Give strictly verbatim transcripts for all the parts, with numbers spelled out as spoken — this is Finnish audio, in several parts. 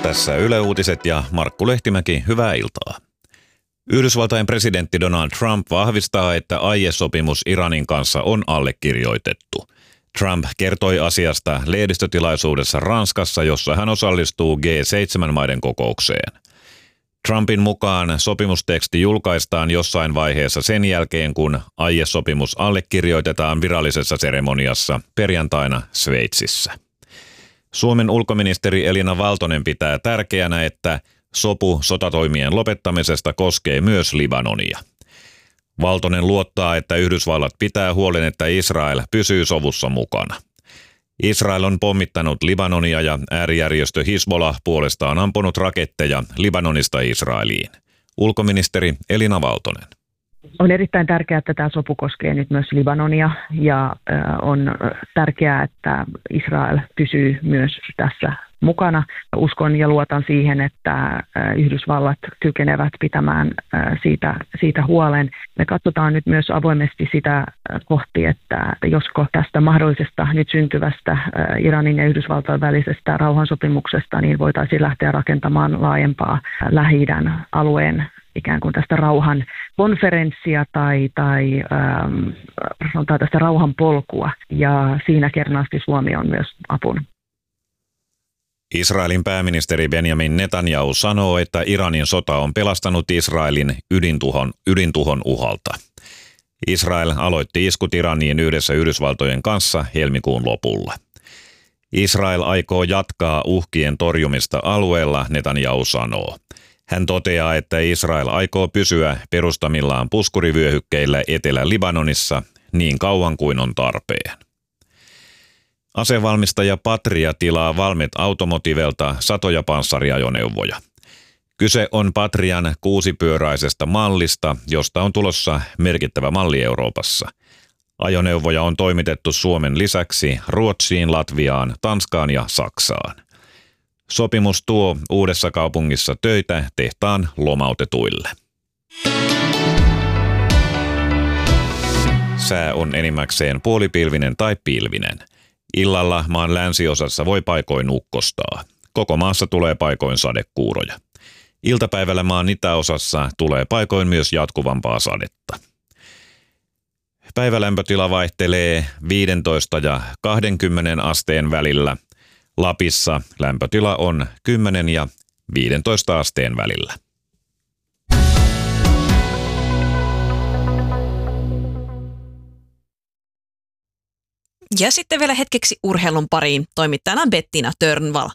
Tässä Yle Uutiset ja Markku Lehtimäki, hyvää iltaa. Yhdysvaltain presidentti Donald Trump vahvistaa, että aiesopimus Iranin kanssa on allekirjoitettu. Trump kertoi asiasta lehdistötilaisuudessa Ranskassa, jossa hän osallistuu G seitsemän maiden kokoukseen. Trumpin mukaan sopimusteksti julkaistaan jossain vaiheessa sen jälkeen, kun aiesopimus allekirjoitetaan virallisessa seremoniassa perjantaina Sveitsissä. Suomen ulkoministeri Elina Valtonen pitää tärkeänä, että sopu sotatoimien lopettamisesta koskee myös Libanonia. Valtonen luottaa, että Yhdysvallat pitää huolen, että Israel pysyy sovussa mukana. Israel on pommittanut Libanonia ja äärijärjestö Hizbollah puolestaan ampunut raketteja Libanonista Israeliin. Ulkoministeri Elina Valtonen. On erittäin tärkeää, että tämä sopu koskee nyt myös Libanonia ja on tärkeää, että Israel pysyy myös tässä mukana. Uskon ja luotan siihen, että Yhdysvallat kykenevät pitämään siitä, siitä huolen. Me katsotaan nyt myös avoimesti sitä kohti, että josko tästä mahdollisesta nyt syntyvästä Iranin ja Yhdysvaltain välisestä rauhansopimuksesta niin voitaisiin lähteä rakentamaan laajempaa Lähi-idän alueen ikään kuin tästä rauhan konferenssia tai, tai ähm, sanotaan tästä rauhan polkua, ja siinä kernaasti Suomi on myös apuna. Israelin pääministeri Benjamin Netanyahu sanoo, että Iranin sota on pelastanut Israelin ydintuhon, ydintuhon uhalta. Israel aloitti iskut Iraniin yhdessä Yhdysvaltojen kanssa helmikuun lopulla. Israel aikoo jatkaa uhkien torjumista alueella, Netanyahu sanoo. Hän toteaa, että Israel aikoo pysyä perustamillaan puskurivyöhykkeillä Etelä-Libanonissa niin kauan kuin on tarpeen. Asevalmistaja Patria tilaa Valmet Automotivelta satoja panssariajoneuvoja. Kyse on Patrian kuusipyöräisestä mallista, josta on tulossa merkittävä malli Euroopassa. Ajoneuvoja on toimitettu Suomen lisäksi Ruotsiin, Latviaan, Tanskaan ja Saksaan. Sopimus tuo Uudessa kaupungissa töitä tehtaan lomautetuille. Sää on enimmäkseen puolipilvinen tai pilvinen. Illalla maan länsiosassa voi paikoin ukkostaa. Koko maassa tulee paikoin sadekuuroja. Iltapäivällä maan itäosassa tulee paikoin myös jatkuvampaa sadetta. Päivälämpötila vaihtelee viisitoista ja kaksikymmentä asteen välillä. Lapissa lämpötila on kymmenen ja viisitoista asteen välillä. Ja sitten vielä hetkeksi urheilun pariin. Toimittajana Bettina Törnvall.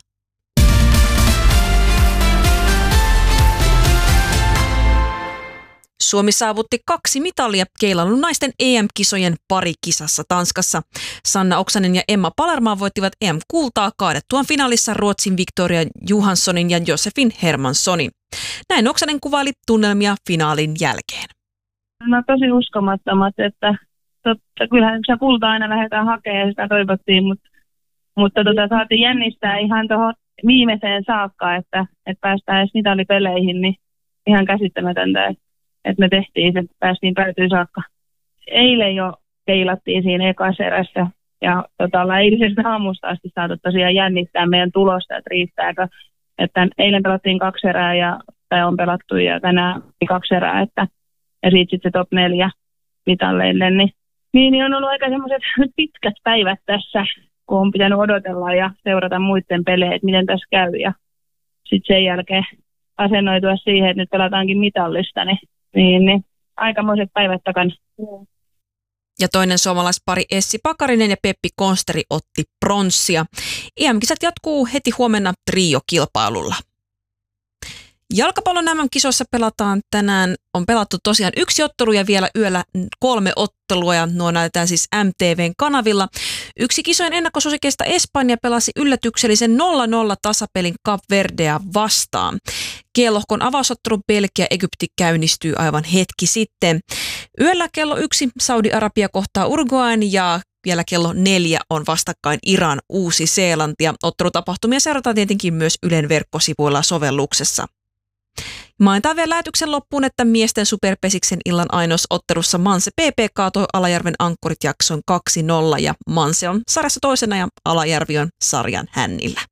Suomi saavutti kaksi mitalia keilailun naisten E M-kisojen parikisassa Tanskassa. Sanna Oksanen ja Emma Palermaa voittivat E M-kultaa kaadettuaan finaalissa Ruotsin Victoria Johanssonin ja Josefin Hermanssonin. Näin Oksanen kuvaili tunnelmia finaalin jälkeen. No tosi uskomattomat, että totta, kyllähän se kulta aina lähdetään hakemaan ja sitä toivottiin, mutta, mutta tota, saatiin jännistää ihan tuohon viimeiseen saakka, että, että päästään edes mitalipeleihin, niin ihan käsittämätöntä, että, että me tehtiin se, että päästiin päätyyn saakka. Eilen jo keilattiin siinä ekassa erässä ja tota, ollaan eilisestä aamusta asti saatu tosiaan jännittää meidän tulosta, että riittääkö. Että eilen pelattiin kaksi erää ja, tai on pelattu ja tänään kaksi erää, että, ja siitä sitten se top neljä mitalleille, niin Niin on ollut aika semmoiset pitkät päivät tässä, kun on pitänyt odotella ja seurata muiden pelejä, että miten tässä käy. Ja sitten sen jälkeen asennoitua siihen, että nyt pelataankin mitallista, niin, niin, niin aikamoiset päivät takana. Ja toinen suomalaispari Essi Pakarinen ja Peppi Konsteri otti pronssia. E M-kisat jatkuu heti huomenna trio-kilpailulla. Jalkapallon M M-kisoissa pelataan tänään, on pelattu tosiaan yksi ottelu ja vielä yöllä kolme ottelua ja nuo näytetään siis M T V:n kanavilla. Yksi kisojen ennakkosuosikeista Espanja pelasi yllätyksellisen nolla nolla tasapelin Kap Verdea vastaan. G-lohkon avausottelu Belgia-Egypti käynnistyy aivan hetki sitten. Yöllä kello yksi Saudi-Arabia kohtaa Uruguayn ja vielä kello neljä on vastakkain Iran Uusi-Seelanti ja ottelutapahtumia seurataan tietenkin myös Ylen verkkosivuilla sovelluksessa. Mainitaan vielä lähetyksen loppuun, että miesten superpesiksen illan ainosottelussa Manse P P kaatoi Alajärven ankkurit jaksoin kaksi nolla ja Manse on sarjassa toisena ja Alajärvi on sarjan hännillä.